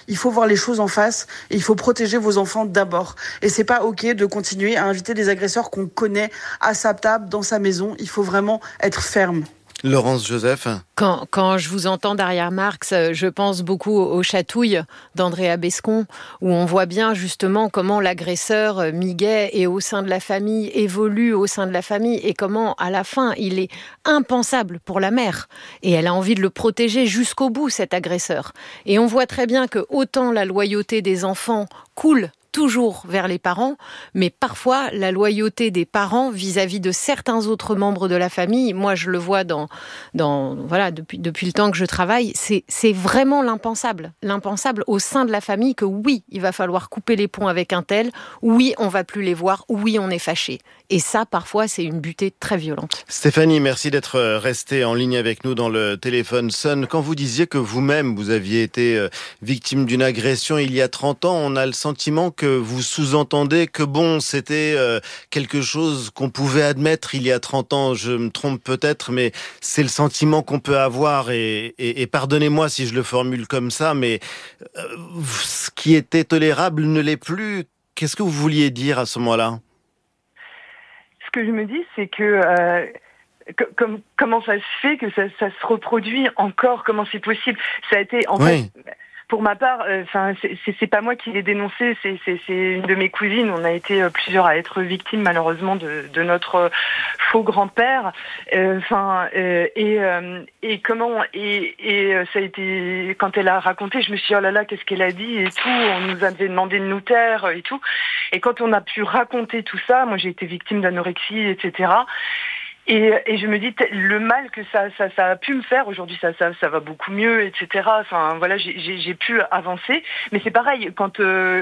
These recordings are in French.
Il faut voir les choses en face et il faut protéger vos enfants d'abord. Et c'est pas ok de continuer à inviter des agresseurs qu'on connaît à sa table, dans sa maison. Il faut vraiment être ferme. Laurence Joseph. Quand je vous entends derrière Marx, je pense beaucoup aux chatouilles d'Andrea Bescon, où on voit bien justement comment l'agresseur Miguel est au sein de la famille, évolue au sein de la famille, et comment à la fin il est impensable pour la mère. Et elle a envie de le protéger jusqu'au bout, cet agresseur. Et on voit très bien que autant la loyauté des enfants coule toujours vers les parents, mais parfois la loyauté des parents vis-à-vis de certains autres membres de la famille, moi je le vois voilà, depuis le temps que je travaille, c'est vraiment l'impensable au sein de la famille que oui, il va falloir couper les ponts avec un tel, oui, on va plus les voir, oui, on est fâché. Et ça, parfois, c'est une butée très violente. Stéphanie, merci d'être restée en ligne avec nous dans le téléphone Sun. Quand vous disiez que vous-même, vous aviez été victime d'une agression il y a 30 ans, on a le sentiment que vous sous-entendez que bon, c'était quelque chose qu'on pouvait admettre il y a 30 ans. Je me trompe peut-être, mais c'est le sentiment qu'on peut avoir. Et pardonnez-moi si je le formule comme ça, mais ce qui était tolérable ne l'est plus. Qu'est-ce que vous vouliez dire à ce moment-là ? Ce que je me dis, c'est que comment ça se fait que ça se reproduit encore ? Comment c'est possible ? Ça a été en fait. Pour ma part, c'est pas moi qui l'ai dénoncé, c'est une de mes cousines. On a été plusieurs à être victimes malheureusement de notre faux grand-père. Et ça a été quand elle a raconté, je me suis dit oh là là, qu'est-ce qu'elle a dit et tout. On nous avait demandé de nous taire et tout. Et quand on a pu raconter tout ça, moi j'ai été victime d'anorexie, etc. Et je me dis le mal que ça a pu me faire aujourd'hui, ça va beaucoup mieux, etc. Enfin voilà, j'ai pu avancer, mais c'est pareil quand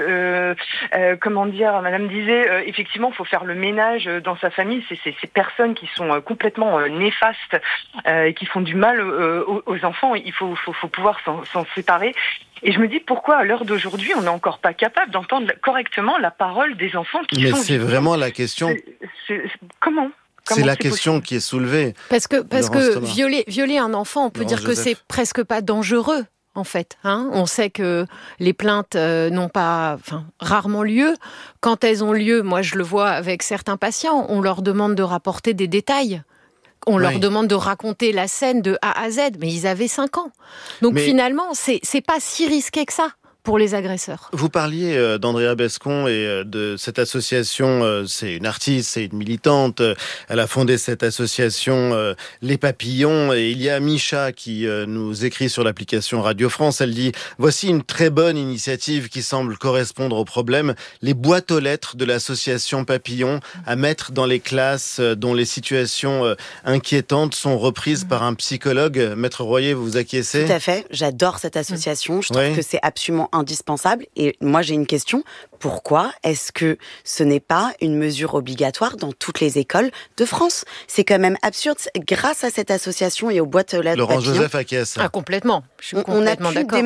comment dire, Madame disait effectivement, faut faire le ménage dans sa famille. C'est ces personnes qui sont complètement néfastes et qui font du mal aux enfants. Il faut pouvoir s'en séparer. Et je me dis pourquoi à l'heure d'aujourd'hui on n'est encore pas capable d'entendre correctement la parole des enfants qui sont. Mais c'est vraiment la question. Comment c'est la question qui est soulevée. Parce que violer un enfant, on peut dire que c'est presque pas dangereux. En fait, on sait que les plaintes n'ont pas, rarement lieu. Quand elles ont lieu, moi je le vois avec certains patients, on leur demande de rapporter des détails. On leur demande de raconter la scène de A à Z, mais ils avaient 5 ans. Donc finalement, c'est pas si risqué que ça pour les agresseurs. Vous parliez d'Andrea Bescon et de cette association, c'est une artiste, c'est une militante, elle a fondé cette association Les Papillons, et il y a Micha qui nous écrit sur l'application Radio France, elle dit « Voici une très bonne initiative qui semble correspondre au problème, les boîtes aux lettres de l'association Papillon à mettre dans les classes dont les situations inquiétantes sont reprises par un psychologue. » Maître Royer, vous acquiescez ? Tout à fait, j'adore cette association, je trouve que c'est absolument indispensable. Et moi, j'ai une question. Pourquoi est-ce que ce n'est pas une mesure obligatoire dans toutes les écoles de France ? C'est quand même absurde. Grâce à cette association et aux boîtes aux lettres Laurent Papillon, Joseph acquiesce. Complètement. Je suis on a complètement pu d'accord.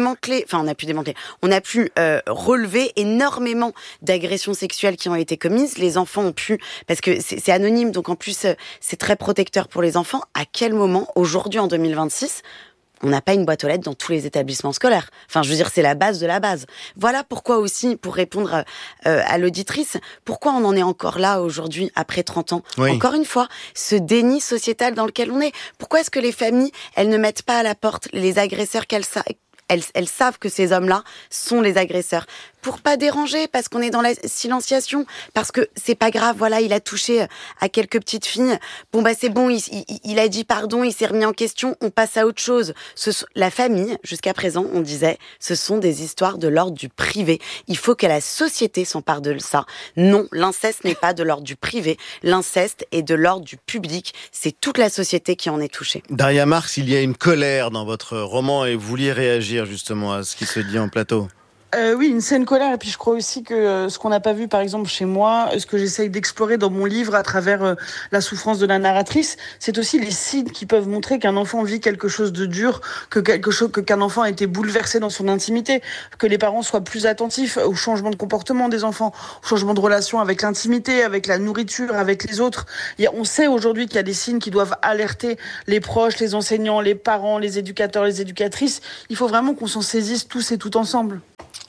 On a pu relever énormément d'agressions sexuelles qui ont été commises. Les enfants ont pu, parce que c'est anonyme, donc en plus, c'est très protecteur pour les enfants. À quel moment, aujourd'hui, en 2026, on n'a pas une boîte aux lettres dans tous les établissements scolaires. Enfin, je veux dire, c'est la base de la base. Voilà pourquoi aussi, pour répondre à l'auditrice, pourquoi on en est encore là aujourd'hui, après 30 ans. Encore une fois, ce déni sociétal dans lequel on est. Pourquoi est-ce que les familles, elles ne mettent pas à la porte les agresseurs qu'elles savent que ces hommes-là sont les agresseurs. Pour pas déranger, parce qu'on est dans la silenciation, parce que c'est pas grave, voilà, il a touché à quelques petites filles. Bon, c'est bon, il a dit pardon, il s'est remis en question, on passe à autre chose. La famille, jusqu'à présent, on disait, ce sont des histoires de l'ordre du privé. Il faut que la société s'empare de ça. Non, l'inceste n'est pas de l'ordre du privé. L'inceste est de l'ordre du public. C'est toute la société qui en est touchée. Daria Marx, il y a une colère dans votre roman et vous vouliez réagir justement à ce qui se dit en plateau. Oui, une saine colère. Et puis je crois aussi que ce qu'on n'a pas vu, par exemple, chez moi, ce que j'essaye d'explorer dans mon livre à travers la souffrance de la narratrice, c'est aussi les signes qui peuvent montrer qu'un enfant vit quelque chose de dur, qu'un enfant a été bouleversé dans son intimité, que les parents soient plus attentifs au changement de comportement des enfants, au changement de relation avec l'intimité, avec la nourriture, avec les autres. On sait aujourd'hui qu'il y a des signes qui doivent alerter les proches, les enseignants, les parents, les éducateurs, les éducatrices. Il faut vraiment qu'on s'en saisisse tous et toutes ensemble.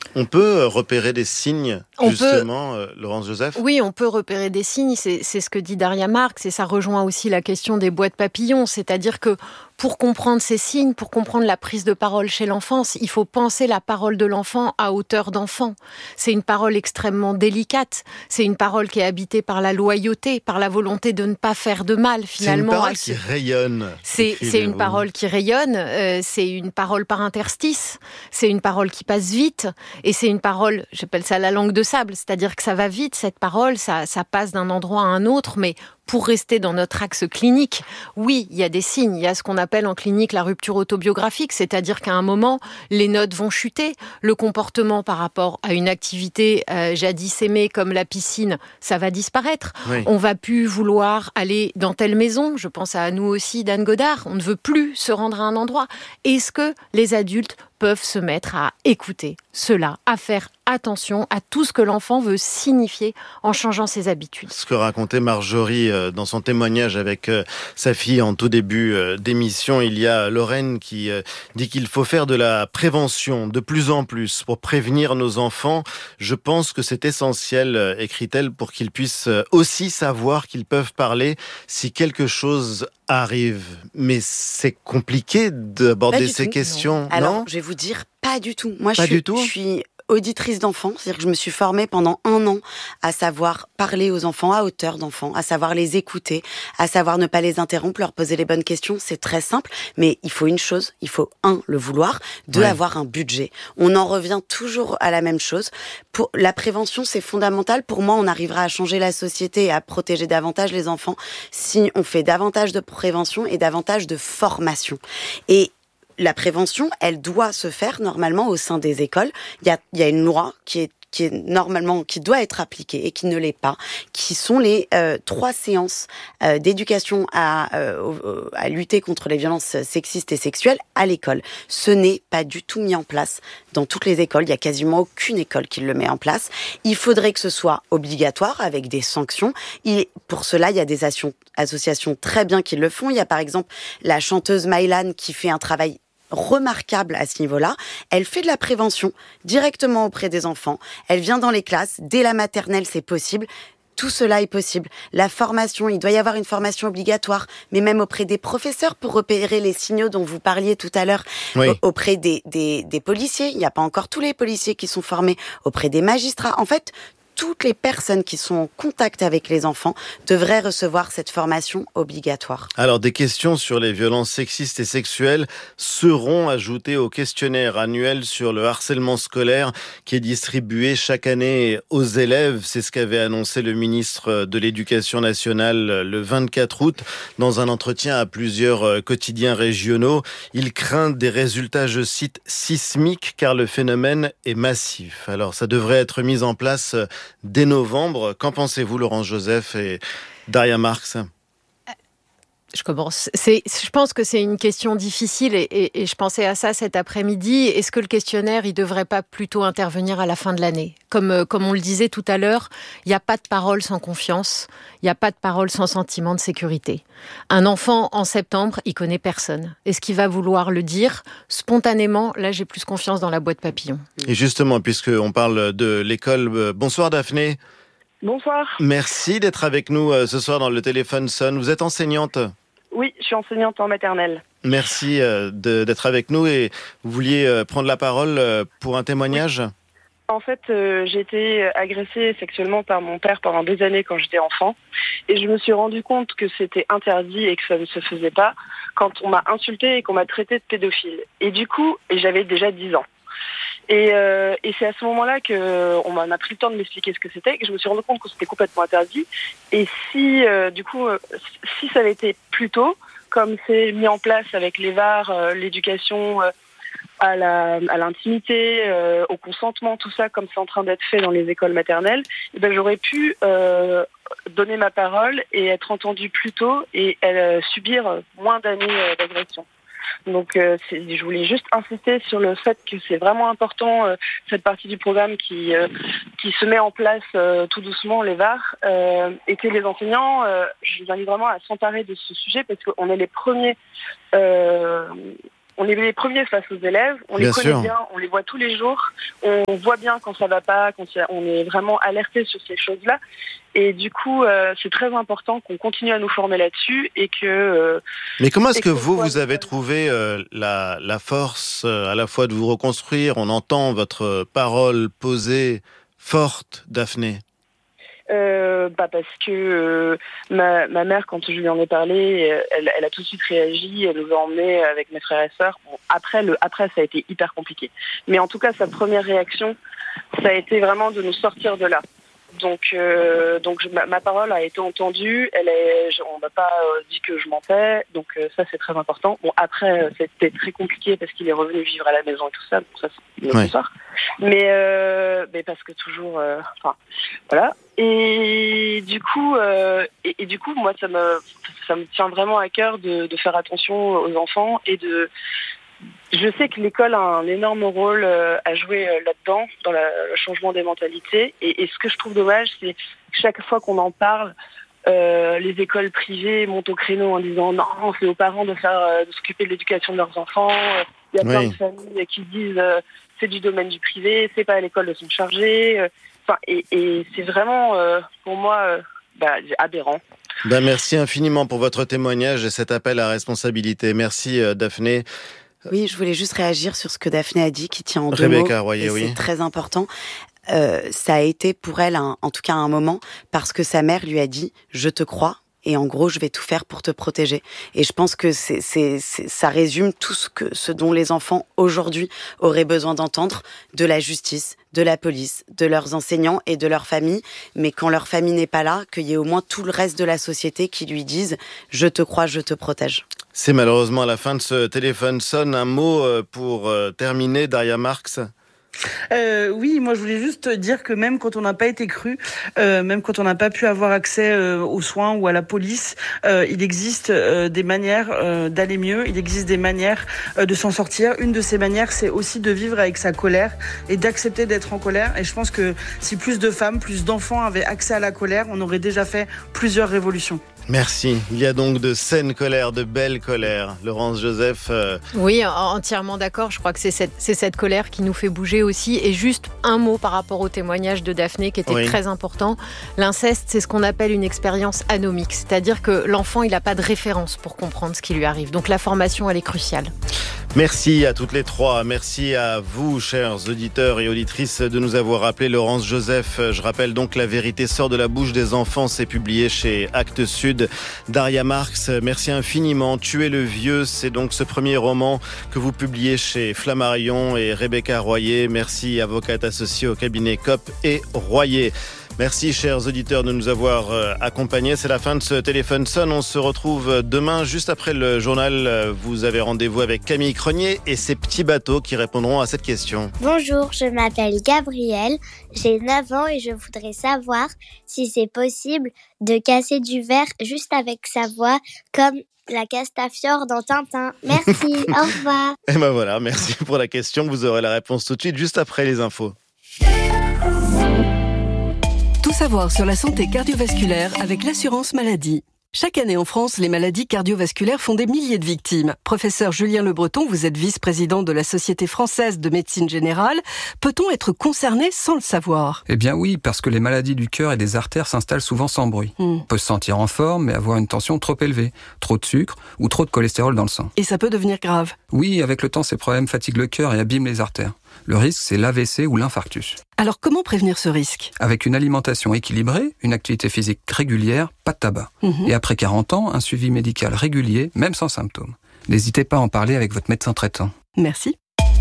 On peut repérer des signes, Laurence Joseph ? Oui, on peut repérer des signes, c'est ce que dit Daria Marx, et ça rejoint aussi la question des boîtes papillons, c'est-à-dire que pour comprendre ces signes, pour comprendre la prise de parole chez l'enfant, il faut penser la parole de l'enfant à hauteur d'enfant. C'est une parole extrêmement délicate, c'est une parole qui est habitée par la loyauté, par la volonté de ne pas faire de mal finalement. C'est une parole qui rayonne. C'est une parole qui rayonne, c'est une parole par interstice, c'est une parole qui passe vite, et c'est une parole, j'appelle ça la langue de sable, c'est-à-dire que ça va vite, cette parole, ça passe d'un endroit à un autre, mais pour rester dans notre axe clinique, oui, il y a des signes. Il y a ce qu'on appelle en clinique la rupture autobiographique, c'est-à-dire qu'à un moment, les notes vont chuter. Le comportement par rapport à une activité jadis aimée comme la piscine, ça va disparaître. Oui. On va plus vouloir aller dans telle maison. Je pense à nous aussi d'Anne Godard. On ne veut plus se rendre à un endroit. Est-ce que les adultes peuvent se mettre à écouter cela, à faire attention à tout ce que l'enfant veut signifier en changeant ses habitudes. Ce que racontait Marjorie dans son témoignage avec sa fille en tout début d'émission, il y a Lorraine qui dit qu'il faut faire de la prévention de plus en plus pour prévenir nos enfants. Je pense que c'est essentiel, écrit-elle, pour qu'ils puissent aussi savoir qu'ils peuvent parler si quelque chose arrive. Mais c'est compliqué d'aborder ces questions, non? Alors, je vais vous dire, pas du tout. Moi, je suis auditrice d'enfants, c'est-à-dire que je me suis formée pendant 1 an à savoir parler aux enfants à hauteur d'enfants, à savoir les écouter, à savoir ne pas les interrompre, leur poser les bonnes questions. C'est très simple, mais il faut une chose, il faut 1, le vouloir, 2, avoir un budget. On en revient toujours à la même chose. Pour la prévention, c'est fondamental. Pour moi, on arrivera à changer la société et à protéger davantage les enfants si on fait davantage de prévention et davantage de formation. Et la prévention, elle doit se faire normalement au sein des écoles. Il y a une loi qui est normalement, qui doit être appliquée et qui ne l'est pas, qui sont les 3 séances d'éducation à lutter contre les violences sexistes et sexuelles à l'école. Ce n'est pas du tout mis en place dans toutes les écoles. Il y a quasiment aucune école qui le met en place. Il faudrait que ce soit obligatoire avec des sanctions. Pour cela, il y a des associations très bien qui le font. Il y a par exemple la chanteuse Maïlan qui fait un travail remarquable à ce niveau-là. Elle fait de la prévention directement auprès des enfants. Elle vient dans les classes. Dès la maternelle, c'est possible. Tout cela est possible. La formation, il doit y avoir une formation obligatoire, mais même auprès des professeurs pour repérer les signaux dont vous parliez tout à l'heure, auprès des policiers. Il n'y a pas encore tous les policiers qui sont formés, auprès des magistrats. En fait, toutes les personnes qui sont en contact avec les enfants devraient recevoir cette formation obligatoire. Alors, des questions sur les violences sexistes et sexuelles seront ajoutées au questionnaire annuel sur le harcèlement scolaire qui est distribué chaque année aux élèves. C'est ce qu'avait annoncé le ministre de l'Éducation nationale le 24 août dans un entretien à plusieurs quotidiens régionaux. Il craint des résultats, je cite, sismiques car le phénomène est massif. Alors, ça devrait être mis en place dès novembre. Qu'en pensez-vous, Laurence Joseph et Daria Marx ? Je commence. Je pense que c'est une question difficile et je pensais à ça cet après-midi. Est-ce que le questionnaire, il devrait pas plutôt intervenir à la fin de l'année ? Comme on le disait tout à l'heure, il n'y a pas de parole sans confiance, il n'y a pas de parole sans sentiment de sécurité. Un enfant, en septembre, il connaît personne. Est-ce qu'il va vouloir le dire spontanément ? Là, j'ai plus confiance dans la boîte papillon. Et justement, puisqu'on parle de l'école, bonsoir Daphné. Bonsoir. Merci d'être avec nous ce soir dans le téléphone sonne. Vous êtes enseignante ? Oui, je suis enseignante en maternelle. Merci d'être avec nous et vous vouliez prendre la parole pour un témoignage ? Oui. En fait, j'ai été agressée sexuellement par mon père pendant des années quand j'étais enfant et je me suis rendu compte que c'était interdit et que ça ne se faisait pas quand on m'a insultée et qu'on m'a traitée de pédophile. Et du coup, j'avais déjà 10 ans. Et c'est à ce moment-là qu'on m'a pris le temps de m'expliquer ce que c'était et que je me suis rendu compte que c'était complètement interdit. Et si ça avait été plus tôt, comme c'est mis en place avec les VAR, l'éducation à l'intimité, au consentement, tout ça, comme c'est en train d'être fait dans les écoles maternelles, et ben j'aurais pu donner ma parole et être entendue plus tôt et subir moins d'années d'agression. Donc je voulais juste insister sur le fait que c'est vraiment important cette partie du programme qui se met en place tout doucement, les VAR, et que les enseignants, je les invite vraiment à s'emparer de ce sujet parce qu'on est les premiers on est les premiers face aux élèves, on Bien les connaît sûr. bien, on les voit tous les jours, on voit bien quand ça va pas, on est vraiment alerté sur ces choses-là. Et du coup, c'est très important qu'on continue à nous former là-dessus et que... Mais comment est-ce et que que vous avez trouvé la force à la fois de vous reconstruire? On entend votre parole posée, forte, Daphné. Parce que ma mère, quand je lui en ai parlé, elle a tout de suite réagi, elle nous a emmenés avec mes frères et sœurs. Bon, après, ça a été hyper compliqué. Mais en tout cas, sa première réaction, ça a été vraiment de nous sortir de là. Donc ma parole a été entendue. On m'a pas dit que je mentais. Donc ça, c'est très important. Bon, après, c'était très compliqué parce qu'il est revenu vivre à la maison et tout ça. Donc ça, c'est une autre histoire. Mais parce que toujours, voilà. Et du coup, moi, ça me tient vraiment à cœur de faire attention aux enfants et de. Je sais que l'école a un énorme rôle à jouer là-dedans, dans le changement des mentalités. Et ce que je trouve dommage, c'est que chaque fois qu'on en parle, les écoles privées montent au créneau en disant non, c'est aux parents de s'occuper de l'éducation de leurs enfants. Il y a plein de familles qui disent c'est du domaine du privé, c'est pas à l'école de s'en charger. Et c'est vraiment pour moi aberrant. Merci infiniment pour votre témoignage et cet appel à responsabilité. Merci Daphné. Oui, je voulais juste réagir sur ce que Daphné a dit, qui tient en deux Rebecca mots. Royer, C'est très important. Ça a été pour elle, en tout cas un moment, parce que sa mère lui a dit « Je te crois ». Et en gros, je vais tout faire pour te protéger. Et je pense que ça résume tout ce dont les enfants aujourd'hui auraient besoin d'entendre, de la justice, de la police, de leurs enseignants et de leur famille. Mais quand leur famille n'est pas là, qu'il y ait au moins tout le reste de la société qui lui dise « Je te crois, je te protège ». C'est malheureusement à la fin de ce téléphone sonne. Un mot pour terminer, Daria Marx. Oui, moi je voulais juste dire que même quand on n'a pas été cru, même quand on n'a pas pu avoir accès aux soins ou à la police, il existe des manières d'aller mieux, il existe des manières de s'en sortir. Une de ces manières, c'est aussi de vivre avec sa colère et d'accepter d'être en colère. Et je pense que si plus de femmes, plus d'enfants avaient accès à la colère, on aurait déjà fait plusieurs révolutions. Merci. Il y a donc de saines colères, de belles colères. Laurence Joseph. Oui, entièrement d'accord. Je crois que c'est cette colère qui nous fait bouger aussi. Et juste un mot par rapport au témoignage de Daphné qui était très important. L'inceste, c'est ce qu'on appelle une expérience anomique. C'est-à-dire que l'enfant, il n'a pas de référence pour comprendre ce qui lui arrive. Donc la formation, elle est cruciale. Merci à toutes les trois. Merci à vous, chers auditeurs et auditrices, de nous avoir appelé. Laurence Joseph, je rappelle donc La vérité sort de la bouche des enfants. C'est publié chez Actes Sud. Daria Marx, merci infiniment. Tuer le vieux, c'est donc ce premier roman que vous publiez chez Flammarion. Et Rebecca Royer, merci, avocate associée au cabinet Kopp et Royer. Merci, chers auditeurs, de nous avoir accompagnés. C'est la fin de ce téléphone sonne. On se retrouve demain, juste après le journal. Vous avez rendez-vous avec Camille Cronier et ses petits bateaux qui répondront à cette question. Bonjour, je m'appelle Gabrielle, j'ai 9 ans et je voudrais savoir si c'est possible de casser du verre juste avec sa voix, comme la Castafiore dans Tintin. Merci, au revoir. Et ben voilà, merci pour la question. Vous aurez la réponse tout de suite, juste après les infos. Tout savoir sur la santé cardiovasculaire avec l'assurance maladie. Chaque année en France, les maladies cardiovasculaires font des milliers de victimes. Professeur Julien Le Breton, vous êtes vice-président de la Société française de médecine générale. Peut-on être concerné sans le savoir ? Eh bien oui, parce que les maladies du cœur et des artères s'installent souvent sans bruit. On peut se sentir en forme, mais avoir une tension trop élevée, trop de sucre ou trop de cholestérol dans le sang. Et ça peut devenir grave. Oui, avec le temps, ces problèmes fatiguent le cœur et abîment les artères. Le risque, c'est l'AVC ou l'infarctus. Alors comment prévenir ce risque ? Avec une alimentation équilibrée, une activité physique régulière, pas de tabac. Et après 40 ans, un suivi médical régulier, même sans symptômes. N'hésitez pas à en parler avec votre médecin traitant. Merci.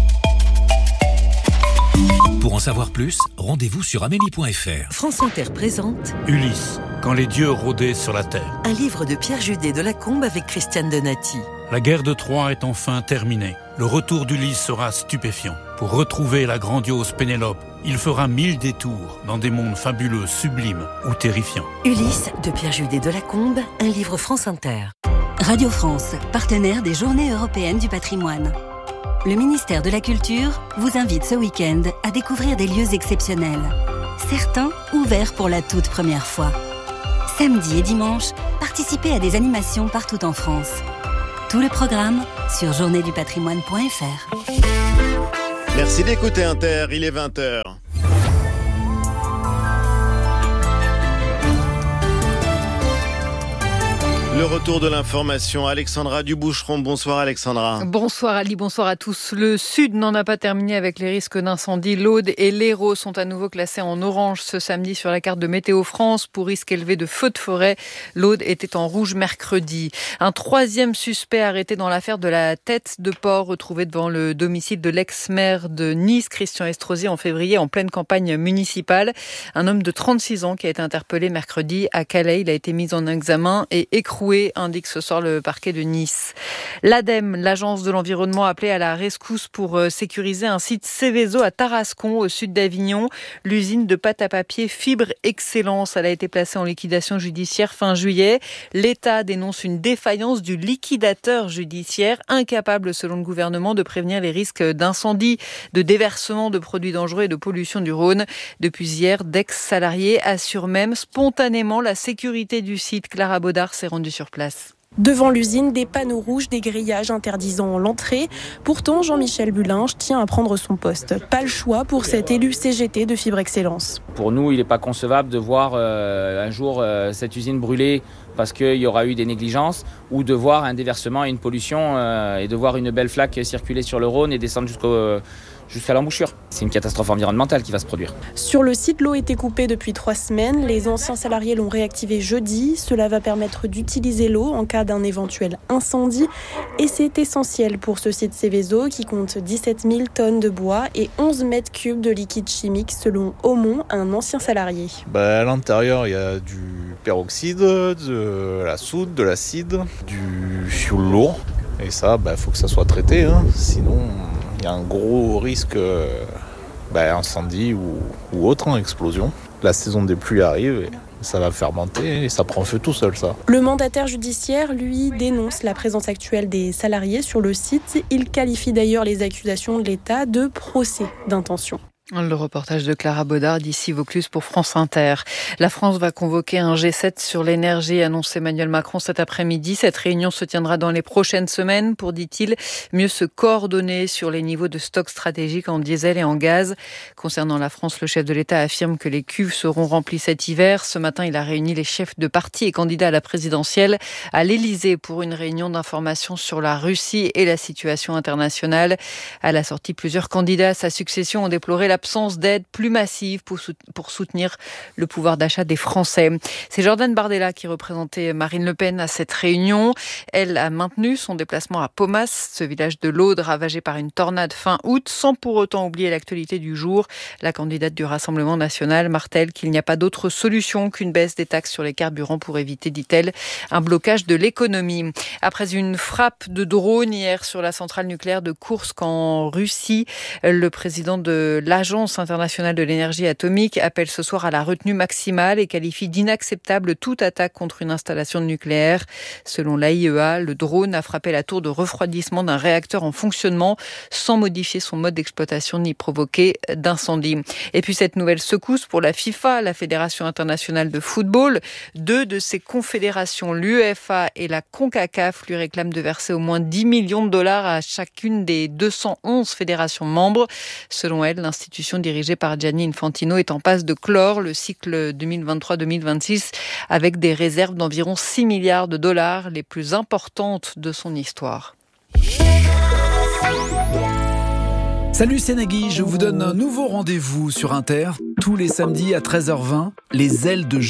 Pour en savoir plus, rendez-vous sur amélie.fr. France Inter présente Ulysse, quand les dieux rôdaient sur la terre. Un livre de Pierre Judet de Lacombe avec Christiane Donati. La guerre de Troie est enfin terminée. Le retour d'Ulysse sera stupéfiant. Pour retrouver la grandiose Pénélope, il fera 1000 détours dans des mondes fabuleux, sublimes ou terrifiants. Ulysse de Pierre Judet de Lacombe, un livre France Inter. Radio France, partenaire des Journées européennes du patrimoine. Le ministère de la Culture vous invite ce week-end à découvrir des lieux exceptionnels. Certains ouverts pour la toute première fois. Samedi et dimanche, participez à des animations partout en France. Tous les programmes sur journéedupatrimoine.fr. Merci d'écouter Inter, il est 20h. Le retour de l'information, Alexandra Duboucheron. Bonsoir Alexandra. Bonsoir Ali, bonsoir à tous. Le Sud n'en a pas terminé avec les risques d'incendie. L'Aude et l'Hérault sont à nouveau classés en orange ce samedi sur la carte de Météo France pour risque élevé de feux de forêt. L'Aude était en rouge mercredi. Un troisième suspect arrêté dans l'affaire de la tête de porc retrouvée devant le domicile de l'ex-maire de Nice, Christian Estrosi, en février en pleine campagne municipale. Un homme de 36 ans qui a été interpellé mercredi à Calais. Il a été mis en examen et écroué, indique ce soir le parquet de Nice. L'ADEME, l'agence de l'environnement, a appelé à la rescousse pour sécuriser un site Seveso à Tarascon, au sud d'Avignon. L'usine de pâte à papier Fibre Excellence, elle a été placée en liquidation judiciaire fin juillet. L'État dénonce une défaillance du liquidateur judiciaire, incapable selon le gouvernement de prévenir les risques d'incendie, de déversement de produits dangereux et de pollution du Rhône. Depuis hier, d'ex-salariés assurent même spontanément la sécurité du site. Clara Baudard s'est rendue sur place. Devant l'usine, des panneaux rouges, des grillages interdisant l'entrée. Pourtant, Jean-Michel Bulinge tient à prendre son poste. Pas le choix pour cet élu CGT de Fibre Excellence. Pour nous, il n'est pas concevable de voir un jour cette usine brûler parce qu'il y aura eu des négligences, ou de voir un déversement et une pollution et de voir une belle flaque circuler sur le Rhône et descendre jusqu'à l'embouchure. C'est une catastrophe environnementale qui va se produire. Sur le site, l'eau était coupée depuis 3 semaines. Les anciens salariés l'ont réactivée jeudi. Cela va permettre d'utiliser l'eau en cas d'un éventuel incendie. Et c'est essentiel pour ce site Seveso qui compte 17 000 tonnes de bois et 11 mètres cubes de liquide chimique selon Aumont, un ancien salarié. À l'intérieur, il y a du peroxyde, de la soude, de l'acide, du fioul lourd. Et ça, faut que ça soit traité, sinon il y a un gros risque incendie ou autre, explosion. La saison des pluies arrive et ça va fermenter et ça prend feu tout seul, ça. Le mandataire judiciaire, lui, dénonce la présence actuelle des salariés sur le site. Il qualifie d'ailleurs les accusations de l'État de procès d'intention. Le reportage de Clara Baudard d'ici Vaucluse pour France Inter. La France va convoquer un G7 sur l'énergie, annonce Emmanuel Macron cet après-midi. Cette réunion se tiendra dans les prochaines semaines pour, dit-il, mieux se coordonner sur les niveaux de stock stratégiques en diesel et en gaz. Concernant la France, le chef de l'État affirme que les cuves seront remplies cet hiver. Ce matin, il a réuni les chefs de parti et candidats à la présidentielle à l'Élysée pour une réunion d'information sur la Russie et la situation internationale. À la sortie, plusieurs candidats à sa succession ont déploré l'absence d'aide plus massive pour soutenir le pouvoir d'achat des Français. C'est Jordan Bardella qui représentait Marine Le Pen à cette réunion. Elle a maintenu son déplacement à Paumas, ce village de l'Aude ravagé par une tornade fin août, sans pour autant oublier l'actualité du jour. La candidate du Rassemblement national martèle qu'il n'y a pas d'autre solution qu'une baisse des taxes sur les carburants pour éviter, dit-elle, un blocage de l'économie. Après une frappe de drone hier sur la centrale nucléaire de Koursk en Russie, le président de l'Agence internationale de l'énergie atomique appelle ce soir à la retenue maximale et qualifie d'inacceptable toute attaque contre une installation nucléaire. Selon l'AIEA, le drone a frappé la tour de refroidissement d'un réacteur en fonctionnement sans modifier son mode d'exploitation ni provoquer d'incendie. Et puis cette nouvelle secousse pour la FIFA, la Fédération internationale de football. 2 de ses confédérations, l'UEFA et la CONCACAF, lui réclament de verser au moins 10 millions de dollars à chacune des 211 fédérations membres. Selon elle, l'institution dirigée par Gianni Infantino est en passe de clore le cycle 2023-2026 avec des réserves d'environ 6 milliards de dollars, les plus importantes de son histoire. Salut, c'est Nagui, je vous donne un nouveau rendez-vous sur Inter. Tous les samedis à 13h20, les ailes de